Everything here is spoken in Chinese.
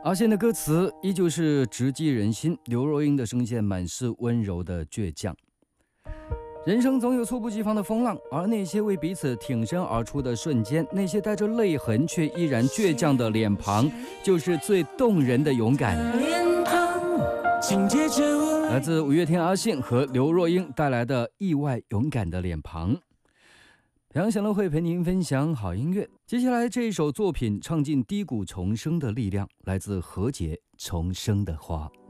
阿信的歌词依旧是直击人心，刘若英的声线满是温柔的倔强。人生总有猝不及防的风浪，而那些为彼此挺身而出的瞬间，那些带着泪痕却依然倔强的脸庞，就是最动人的勇敢。来自五月天阿信和刘若英带来的意外勇敢的脸庞。培养享乐会陪您分享好音乐。接下来这一首作品唱尽低谷重生的力量，来自何洁《重生的花》。